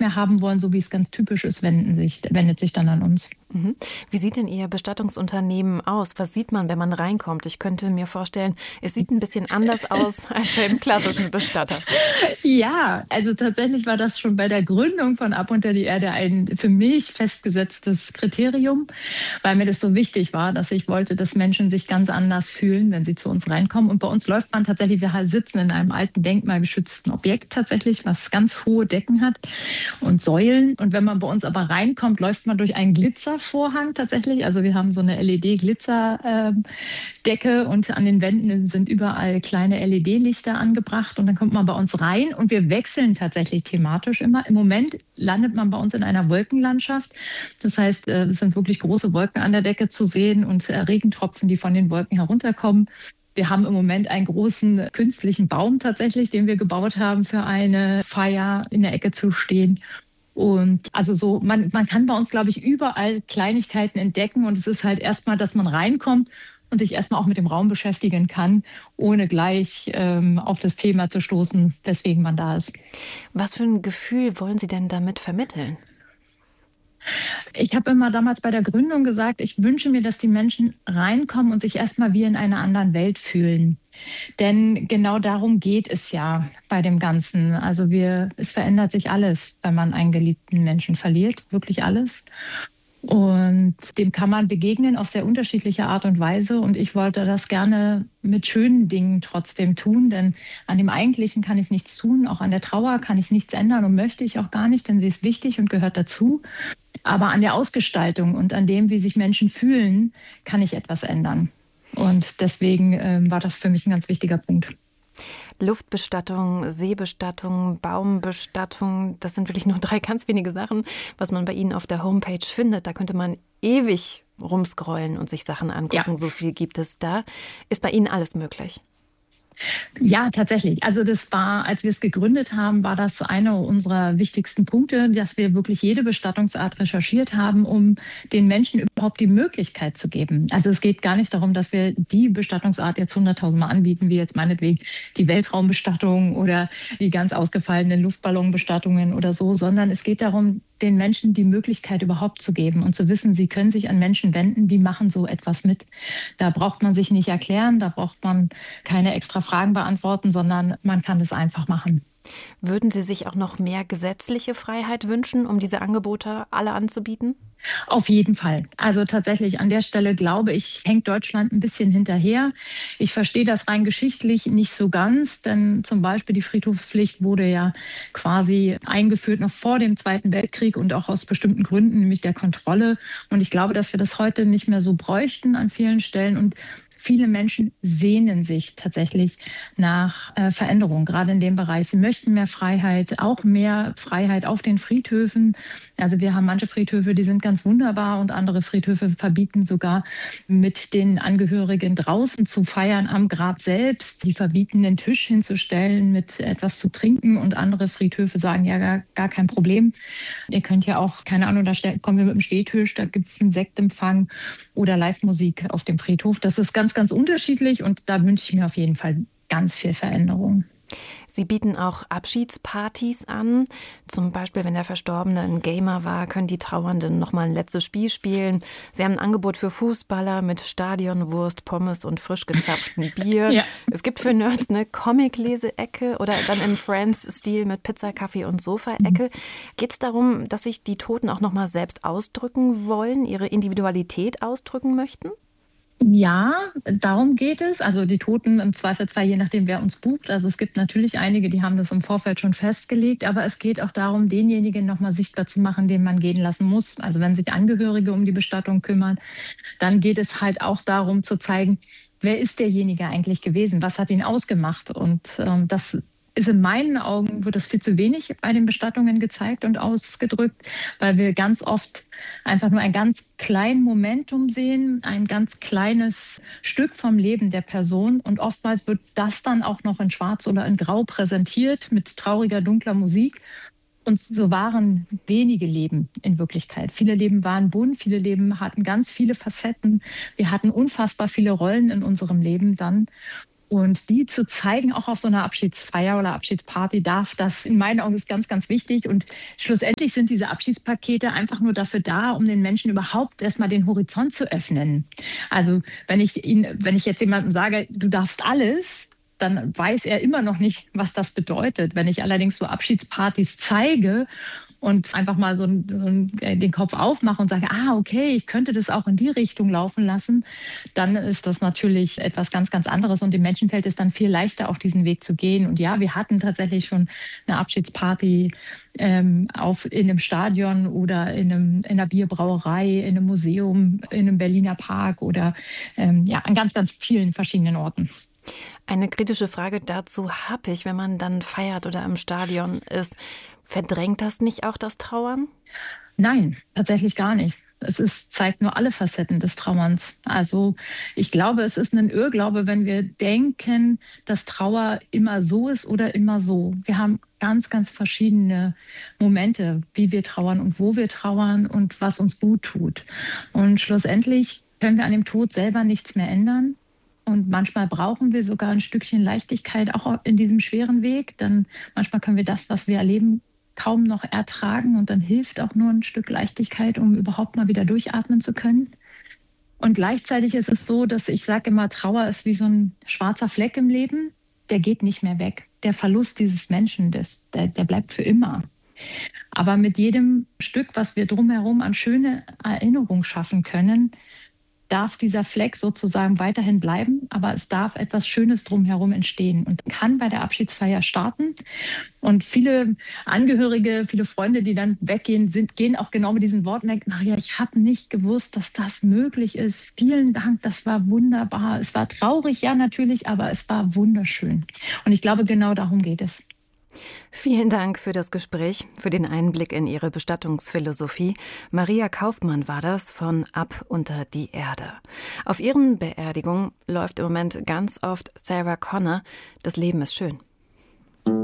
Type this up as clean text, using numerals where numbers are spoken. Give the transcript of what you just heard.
mehr haben wollen, so wie es ganz typisch ist, wendet sich dann an uns. Mhm. Wie sieht denn Ihr Bestattungsunternehmen aus? Was sieht man, wenn man reinkommt? Ich könnte mir vorstellen, es sieht ein bisschen anders aus als beim klassischen Bestatter. Ja, also tatsächlich war das schon bei der Gründung von Ab unter die Erde ein für mich festgesetztes Kriterium, weil mir das so wichtig war, dass ich wollte, dass Menschen sich ganz anders fühlen, wenn sie zu uns reinkommen. Und bei uns läuft man tatsächlich, wir sitzen in einem alten denkmalgeschützten Objekt tatsächlich, was ganz hohe Decken hat und Säulen. Und wenn man bei uns aber reinkommt, läuft man durch einen Glitzervorhang tatsächlich. Also wir haben so eine LED-Glitzerdecke und an den Wänden sind überall kleine LED-Lichter angebracht. Und dann kommt man bei uns rein und wir wechseln tatsächlich thematisch immer. Im Moment landet man bei uns in einer Wolkenlandschaft. Das heißt, es sind wirklich große Wolken an der Decke zu sehen und Regentropfen, die von den Wolken herunterkommen. Wir haben im Moment einen großen künstlichen Baum tatsächlich, den wir gebaut haben, für eine Feier in der Ecke zu stehen. Und also so, man kann bei uns, glaube ich, überall Kleinigkeiten entdecken. Und es ist halt erstmal, dass man reinkommt und sich erstmal auch mit dem Raum beschäftigen kann, ohne gleich auf das Thema zu stoßen, weswegen man da ist. Was für ein Gefühl wollen Sie denn damit vermitteln? Ich habe immer damals bei der Gründung gesagt, ich wünsche mir, dass die Menschen reinkommen und sich erstmal wie in einer anderen Welt fühlen. Denn genau darum geht es ja bei dem Ganzen. Also es verändert sich alles, wenn man einen geliebten Menschen verliert, wirklich alles. Und dem kann man begegnen auf sehr unterschiedliche Art und Weise. Und ich wollte das gerne mit schönen Dingen trotzdem tun, denn an dem Eigentlichen kann ich nichts tun. Auch an der Trauer kann ich nichts ändern und möchte ich auch gar nicht, denn sie ist wichtig und gehört dazu. Aber an der Ausgestaltung und an dem, wie sich Menschen fühlen, kann ich etwas ändern. Und deswegen war das für mich ein ganz wichtiger Punkt. Luftbestattung, Seebestattung, Baumbestattung, das sind wirklich nur 3 ganz wenige Sachen, was man bei Ihnen auf der Homepage findet. Da könnte man ewig rumscrollen und sich Sachen angucken. Ja. So viel gibt es da. Ist bei Ihnen alles möglich? Ja, tatsächlich. Also das war, als wir es gegründet haben, war das einer unserer wichtigsten Punkte, dass wir wirklich jede Bestattungsart recherchiert haben, um den Menschen überhaupt die Möglichkeit zu geben. Also es geht gar nicht darum, dass wir die Bestattungsart jetzt 100.000 Mal anbieten, wie jetzt meinetwegen die Weltraumbestattung oder die ganz ausgefallenen Luftballonbestattungen oder so, sondern es geht darum, den Menschen die Möglichkeit überhaupt zu geben und zu wissen, sie können sich an Menschen wenden, die machen so etwas mit. Da braucht man sich nicht erklären, da braucht man keine extra Fragen beantworten, sondern man kann es einfach machen. Würden Sie sich auch noch mehr gesetzliche Freiheit wünschen, um diese Angebote alle anzubieten? Auf jeden Fall. Also tatsächlich an der Stelle glaube ich, hängt Deutschland ein bisschen hinterher. Ich verstehe das rein geschichtlich nicht so ganz, denn zum Beispiel die Friedhofspflicht wurde ja quasi eingeführt noch vor dem Zweiten Weltkrieg und auch aus bestimmten Gründen, nämlich der Kontrolle. Und ich glaube, dass wir das heute nicht mehr so bräuchten an vielen Stellen. Und viele Menschen sehnen sich tatsächlich nach Veränderung, gerade in dem Bereich. Sie möchten mehr Freiheit, auch mehr Freiheit auf den Friedhöfen. Also wir haben manche Friedhöfe, die sind ganz wunderbar und andere Friedhöfe verbieten sogar mit den Angehörigen draußen zu feiern am Grab selbst. Die verbieten, den Tisch hinzustellen mit etwas zu trinken und andere Friedhöfe sagen, ja, gar kein Problem. Ihr könnt ja auch, keine Ahnung, kommen wir mit dem Stehtisch, da gibt es einen Sektempfang oder Live-Musik auf dem Friedhof. Das ist ganz, ganz unterschiedlich und da wünsche ich mir auf jeden Fall ganz viel Veränderung. Sie bieten auch Abschiedspartys an. Zum Beispiel, wenn der Verstorbene ein Gamer war, können die Trauernden noch mal ein letztes Spiel spielen. Sie haben ein Angebot für Fußballer mit Stadionwurst, Pommes und frisch gezapftem Bier. Ja. Es gibt für Nerds eine Comic-Lese-Ecke oder dann im Friends-Stil mit Pizza, Kaffee und Sofa-Ecke. Geht es darum, dass sich die Toten auch noch mal selbst ausdrücken wollen, ihre Individualität ausdrücken möchten? Ja, darum geht es. Also die Toten im Zweifelsfall, je nachdem, wer uns bucht. Also es gibt natürlich einige, die haben das im Vorfeld schon festgelegt. Aber es geht auch darum, denjenigen nochmal sichtbar zu machen, den man gehen lassen muss. Also wenn sich Angehörige um die Bestattung kümmern, dann geht es halt auch darum zu zeigen, wer ist derjenige eigentlich gewesen? Was hat ihn ausgemacht? Und das ist in meinen Augen, wird das viel zu wenig bei den Bestattungen gezeigt und ausgedrückt, weil wir ganz oft einfach nur einen ganz kleinen Momentum sehen, ein ganz kleines Stück vom Leben der Person. Und oftmals wird das dann auch noch in Schwarz oder in Grau präsentiert mit trauriger, dunkler Musik. Und so waren wenige Leben in Wirklichkeit. Viele Leben waren bunt, viele Leben hatten ganz viele Facetten. Wir hatten unfassbar viele Rollen in unserem Leben dann. Und die zu zeigen, auch auf so einer Abschiedsfeier oder Abschiedsparty das in meinen Augen ist ganz, ganz wichtig. Und schlussendlich sind diese Abschiedspakete einfach nur dafür da, um den Menschen überhaupt erstmal den Horizont zu öffnen. Also wenn ich jetzt jemandem sage, du darfst alles, dann weiß er immer noch nicht, was das bedeutet. Wenn ich allerdings so Abschiedspartys zeige und einfach mal den Kopf aufmache und sage, okay, ich könnte das auch in die Richtung laufen lassen, dann ist das natürlich etwas ganz, ganz anderes und dem Menschen fällt es dann viel leichter, auf diesen Weg zu gehen. Und ja, wir hatten tatsächlich schon eine Abschiedsparty in einem Stadion oder in einer Bierbrauerei, in einem Museum, in einem Berliner Park oder an ganz, ganz vielen verschiedenen Orten. Eine kritische Frage dazu habe ich, wenn man dann feiert oder im Stadion ist. Verdrängt das nicht auch das Trauern? Nein, tatsächlich gar nicht. Zeigt nur alle Facetten des Trauerns. Also ich glaube, es ist ein Irrglaube, wenn wir denken, dass Trauer immer so ist oder immer so. Wir haben ganz, ganz verschiedene Momente, wie wir trauern und wo wir trauern und was uns gut tut. Und schlussendlich können wir an dem Tod selber nichts mehr ändern. Und manchmal brauchen wir sogar ein Stückchen Leichtigkeit auch in diesem schweren Weg. Denn manchmal können wir das, was wir erleben, kaum noch ertragen. Und dann hilft auch nur ein Stück Leichtigkeit, um überhaupt mal wieder durchatmen zu können. Und gleichzeitig ist es so, dass ich sage immer, Trauer ist wie so ein schwarzer Fleck im Leben. Der geht nicht mehr weg. Der Verlust dieses Menschen, der bleibt für immer. Aber mit jedem Stück, was wir drumherum an schöne Erinnerungen schaffen können, darf dieser Fleck sozusagen weiterhin bleiben, aber es darf etwas Schönes drumherum entstehen und kann bei der Abschiedsfeier starten. Und viele Angehörige, viele Freunde, die dann weggehen, gehen auch genau mit diesen Worten weg. Maria, ich habe nicht gewusst, dass das möglich ist. Vielen Dank, das war wunderbar. Es war traurig, ja natürlich, aber es war wunderschön. Und ich glaube, genau darum geht es. Vielen Dank für das Gespräch, für den Einblick in Ihre Bestattungsphilosophie. Maria Kaufmann war das von Ab unter die Erde. Auf ihren Beerdigungen läuft im Moment ganz oft Sarah Connor, Das Leben ist schön.